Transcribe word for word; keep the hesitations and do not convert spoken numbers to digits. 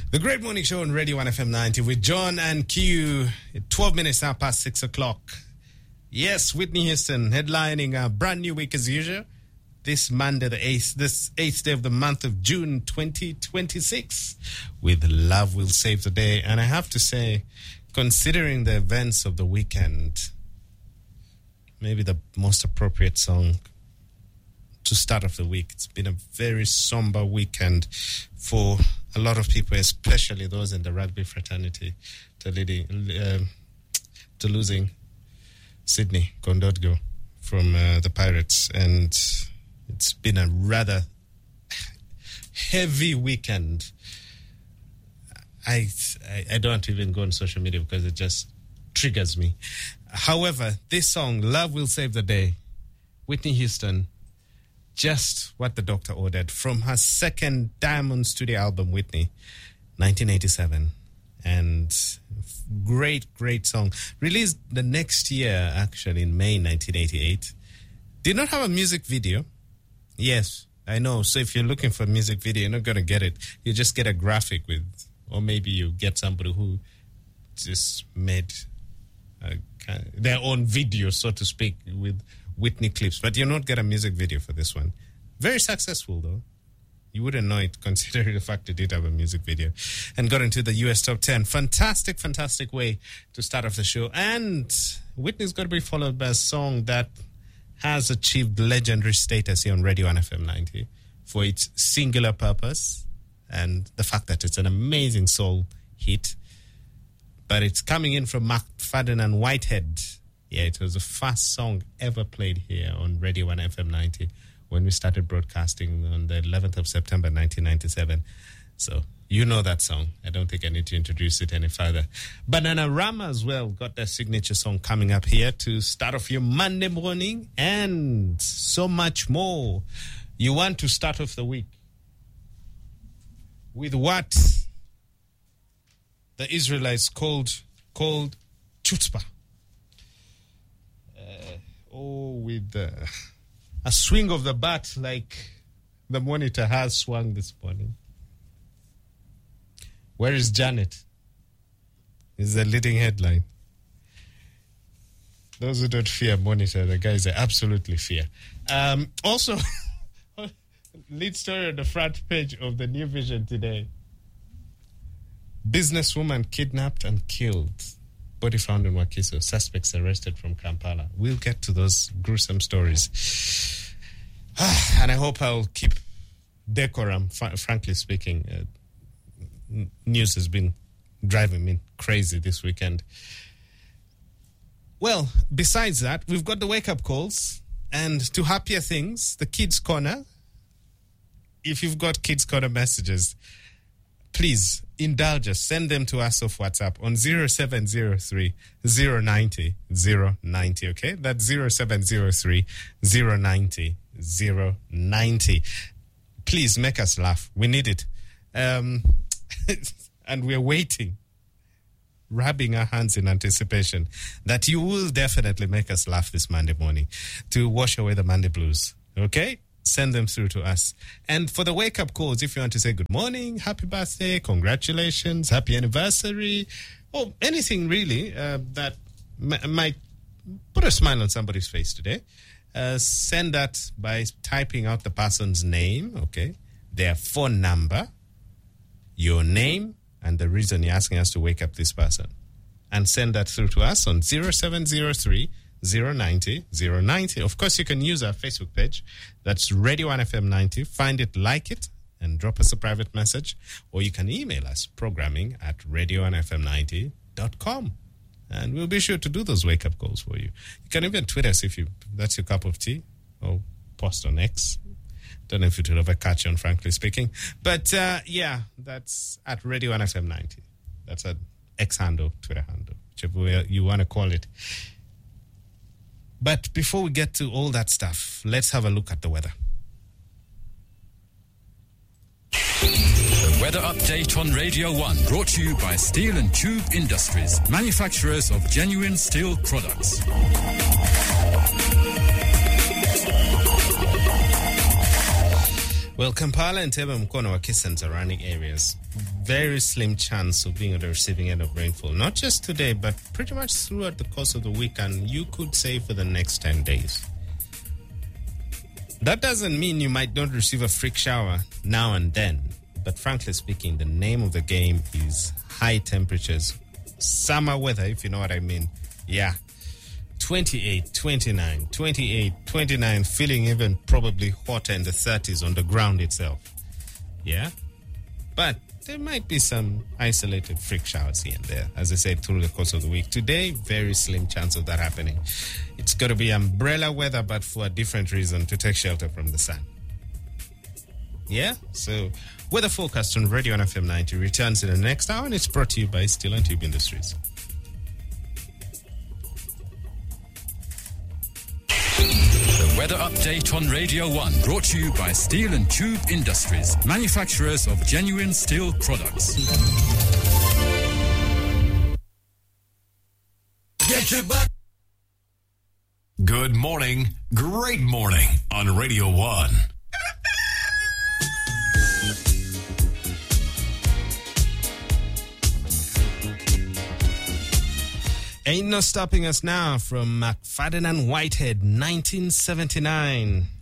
The Great Morning Show on Radio one F M ninety with John and Q. twelve minutes now past six o'clock. Yes, Whitney Houston headlining a brand new week as usual. This Monday, the eighth, this eighth day of the month of June twenty twenty-six, with Love Will Save the Day. And I have to say, considering the events of the weekend, maybe the most appropriate song to start off the week. It's been a very somber weekend for a lot of people, especially those in the rugby fraternity, to, leading, uh, to losing Sydney Kondotgo from uh, the Pirates. And it's been a rather heavy weekend. I, I I don't even go on social media because it just triggers me. However, this song, Love Will Save the Day, Whitney Houston, just what the doctor ordered, from her second Diamond studio album, Whitney, nineteen eighty-seven. And great, great song. Released the next year, actually, in May nineteen eighty-eight. Did not have a music video. Yes, I know. So if you're looking for a music video, you're not going to get it. You just get a graphic with, or maybe you get somebody who just made a, their own video, so to speak, with Whitney clips. But you'll not get a music video for this one. Very successful, though. You wouldn't know it, considering the fact it did have a music video. And got into the U S top ten. Fantastic, fantastic way to start off the show. And Whitney's got to be followed by a song that has achieved legendary status here on Radio one F M ninety for its singular purpose and the fact that it's an amazing soul hit. But it's coming in from McFadden and Whitehead. Yeah, it was the first song ever played here on Radio one F M ninety when we started broadcasting on the eleventh of September nineteen ninety-seven. So you know that song. I don't think I need to introduce it any further. Bananarama as well got their signature song coming up here to start off your Monday morning, and so much more. You want to start off the week with what the Israelites called called chutzpah. Uh, oh, with uh, a swing of the bat like the monitor has swung this morning. Where is Janet? Is the leading headline. Those who don't fear monitor, the guys they absolutely fear. Um, also, lead story on the front page of the New Vision today. Businesswoman kidnapped and killed. Body found in Wakiso. Suspects arrested from Kampala. We'll get to those gruesome stories. And I hope I'll keep decorum, fr- frankly speaking. Uh, news has been driving me crazy this weekend. Well, besides that, we've got the wake-up calls. And to happier things, the Kids Corner. If you've got Kids Corner messages, please indulge us. Send them to us off WhatsApp on zero seven zero three, zero nine zero, zero nine zero, okay? That's zero seven zero three, zero nine zero, zero nine zero. Please make us laugh. We need it. Um, and we're waiting, rubbing our hands in anticipation that you will definitely make us laugh this Monday morning to wash away the Monday blues, okay? Send them through to us. And for the wake-up calls, if you want to say good morning, happy birthday, congratulations, happy anniversary, or anything really uh, that m- might put a smile on somebody's face today, uh, send that by typing out the person's name, okay, their phone number, your name, and the reason you're asking us to wake up this person. And send that through to us on zero seven zero three, zero nine zero, zero nine zero. Of course, you can use our Facebook page. That's Radio one F M ninety. Find it, like it, and drop us a private message. Or you can email us, programming at radio one f m ninety dot com. And we'll be sure to do those wake-up calls for you. You can even tweet us if you that's your cup of tea, or post on X. Don't know if it will ever catch on, frankly speaking. But, uh, yeah, that's at Radio one F M ninety. That's an X handle, Twitter handle, whichever way you want to call it. But before we get to all that stuff, let's have a look at the weather. The weather update on Radio one, brought to you by Steel and Tube Industries, manufacturers of genuine steel products. Well, Kampala and Tebe Mkono are Kiss and surrounding areas. Very slim chance of being on the receiving end of rainfall. Not just today, but pretty much throughout the course of the week, and you could say for the next ten days. That doesn't mean you might not receive a freak shower now and then. But frankly speaking, the name of the game is high temperatures. Summer weather, if you know what I mean. Yeah. twenty-eight, twenty-nine, twenty-eight, twenty-nine, feeling even probably hotter in the thirties on the ground itself. Yeah? But there might be some isolated freak showers here and there, as I said, through the course of the week. Today, very slim chance of that happening. It's going to be umbrella weather, but for a different reason, to take shelter from the sun. Yeah? So, weather forecast on Radio one F M ninety returns in the next hour, and it's brought to you by Steel and Tube Industries. The weather update on Radio one, brought to you by Steel and Tube Industries, manufacturers of genuine steel products. Get your butt. Good morning, great morning on Radio one. Ain't no stopping us now from McFadden and Whitehead, nineteen seventy-nine.